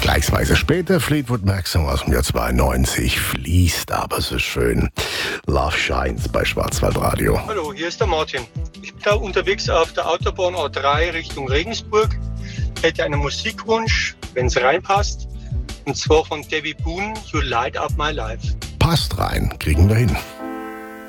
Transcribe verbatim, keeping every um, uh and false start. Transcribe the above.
Vergleichsweise später Fleetwood Mac Song aus dem Jahr zweiundneunzig, fließt aber so schön. Love Shines bei Schwarzwaldradio. Hallo, hier ist der Martin. Ich bin da unterwegs auf der Autobahn A drei Richtung Regensburg. Hätte einen Musikwunsch, wenn es reinpasst. Und zwar von Debbie Boone, You Light Up My Life. Passt rein, kriegen wir hin.